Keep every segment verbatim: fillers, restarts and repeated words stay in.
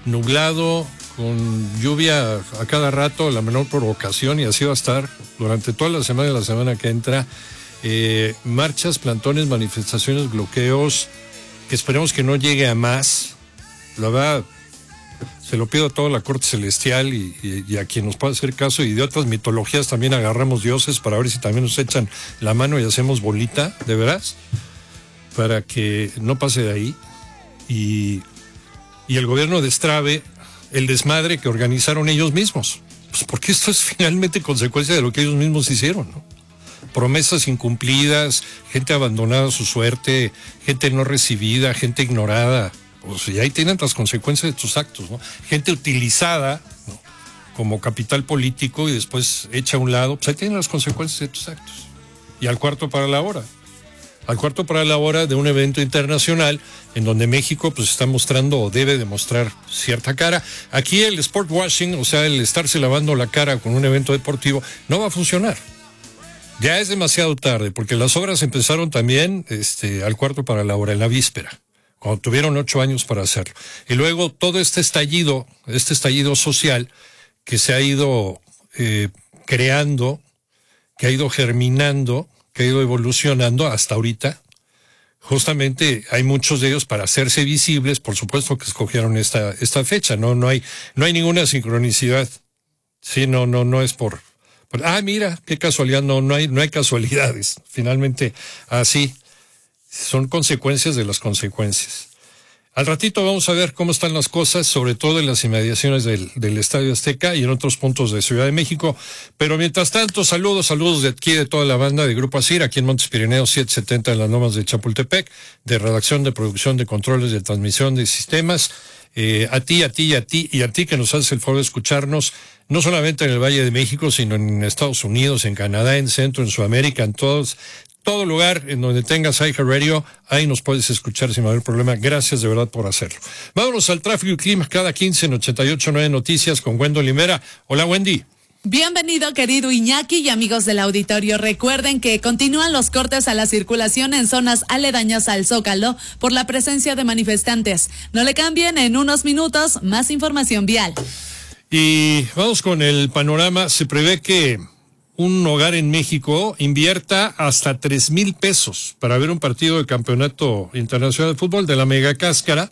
nublado, con lluvia a cada rato, la menor provocación, y así va a estar durante toda la semana y la semana que entra. Eh, marchas, plantones, manifestaciones, bloqueos, que esperemos que no llegue a más. La verdad, se lo pido a toda la corte celestial y, y, y a quien nos pueda hacer caso, y de otras mitologías también agarramos dioses para ver si también nos echan la mano y hacemos bolita, de veras, para que no pase de ahí. Y, y el gobierno destrabe el desmadre que organizaron ellos mismos, pues porque esto es finalmente consecuencia de lo que ellos mismos hicieron, ¿no? Promesas incumplidas, gente abandonada a su suerte, gente no recibida, gente ignorada. Pues, y ahí tienen las consecuencias de tus actos, ¿no? Gente utilizada, ¿no?, como capital político y después hecha a un lado, pues ahí tienen las consecuencias de tus actos. Y al cuarto para la hora. Al cuarto para la hora de un evento internacional en donde México pues está mostrando o debe demostrar cierta cara. Aquí el sport washing, o sea, el estarse lavando la cara con un evento deportivo, no va a funcionar. Ya es demasiado tarde, porque las obras empezaron también este, al cuarto para la hora, en la víspera, cuando tuvieron ocho años para hacerlo. Y luego todo este estallido, este estallido social que se ha ido eh, creando, que ha ido germinando, que ha ido evolucionando hasta ahorita. Justamente hay muchos de ellos para hacerse visibles, por supuesto que escogieron esta, esta fecha, no, no hay, no hay ninguna sincronicidad. Sí, no, no, no es por, por ah, mira, qué casualidad, no, no hay, no hay casualidades. Finalmente, así, son consecuencias de las consecuencias. Al ratito vamos a ver cómo están las cosas, sobre todo en las inmediaciones del, del Estadio Azteca y en otros puntos de Ciudad de México. Pero mientras tanto, saludos, saludos de aquí, de toda la banda de Grupo Asir, aquí en Montes Pirineos setecientos setenta en las Lomas de Chapultepec, de redacción, de producción, de controles, de transmisión de sistemas. Eh, a ti, a ti, a ti y a ti que nos haces el favor de escucharnos, no solamente en el Valle de México, sino en Estados Unidos, en Canadá, en Centro, en Sudamérica, en todos... todo lugar en donde tengas iHeartRadio, ahí nos puedes escuchar sin mayor problema. Gracias de verdad por hacerlo. Vámonos al tráfico y clima cada quince en ochenta y ocho punto nueve Noticias con Wendo Limera. Hola, Wendy. Bienvenido, querido Iñaki y amigos del auditorio. Recuerden que continúan los cortes a la circulación en zonas aledañas al Zócalo por la presencia de manifestantes. No le cambien, en unos minutos más información vial. Y vamos con el panorama. Se prevé que un hogar en México invierta hasta tres mil pesos para ver un partido de campeonato internacional de fútbol de la Mega Cáscara,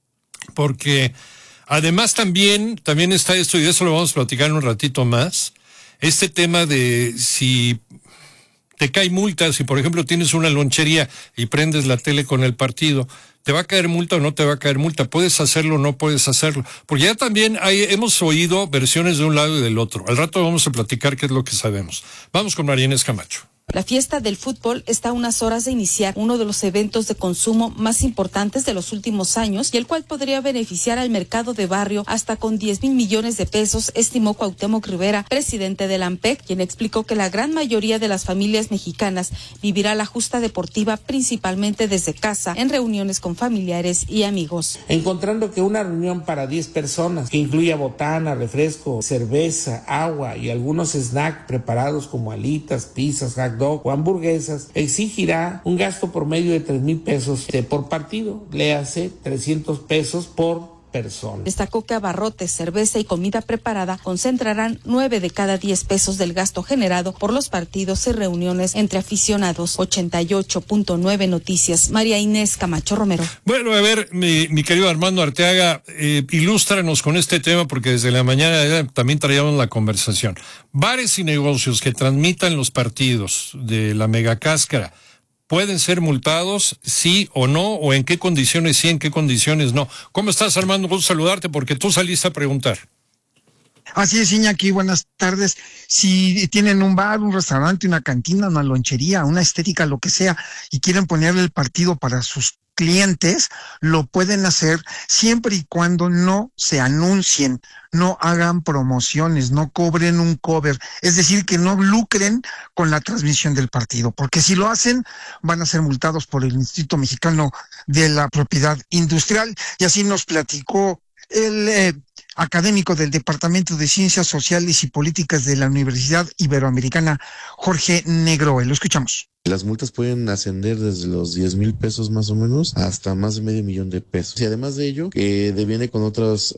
porque además también, también está esto, y de eso lo vamos a platicar un ratito más, este tema de si te cae multa, si por ejemplo tienes una lonchería y prendes la tele con el partido, ¿te va a caer multa o no te va a caer multa? ¿Puedes hacerlo o no puedes hacerlo? Porque ya también hay, hemos oído versiones de un lado y del otro. Al rato vamos a platicar qué es lo que sabemos. Vamos con María Inés Camacho. La fiesta del fútbol está a unas horas de iniciar uno de los eventos de consumo más importantes de los últimos años y el cual podría beneficiar al mercado de barrio hasta con diez mil millones de pesos, estimó Cuauhtémoc Rivera, presidente del AMPEC, quien explicó que la gran mayoría de las familias mexicanas vivirá la justa deportiva principalmente desde casa, en reuniones con familiares y amigos. Encontrando que una reunión para diez personas, que incluya botana, refresco, cerveza, agua y algunos snacks preparados como alitas, pizzas, hot dog o hamburguesas, exigirá un gasto promedio de tres mil pesos por partido, le hace trescientos pesos por persona. Destacó que abarrotes, cerveza y comida preparada concentrarán nueve de cada diez pesos del gasto generado por los partidos y reuniones entre aficionados. ochenta y ocho punto nueve Noticias, María Inés Camacho Romero. Bueno, a ver, mi, mi querido Armando Arteaga, eh, ilústranos con este tema, porque desde la mañana también traíamos la conversación. Bares y negocios que transmitan los partidos de la Mega Cáscara, ¿pueden ser multados, sí o no? ¿O en qué condiciones sí, en qué condiciones no? ¿Cómo estás, Armando? Gusto saludarte porque tú saliste a preguntar. Así es, Iñaki, buenas tardes. Si tienen un bar, un restaurante, una cantina, una lonchería, una estética, lo que sea, y quieren ponerle el partido para sus clientes, lo pueden hacer siempre y cuando no se anuncien, no hagan promociones, no cobren un cover, es decir, que no lucren con la transmisión del partido, porque si lo hacen van a ser multados por el Instituto Mexicano de la Propiedad Industrial, y así nos platicó el eh, académico del Departamento de Ciencias Sociales y Políticas de la Universidad Iberoamericana, Jorge Negroe. Lo escuchamos. Las multas pueden ascender desde los diez mil pesos más o menos hasta más de medio millón de pesos. Y además de ello, que deviene con otras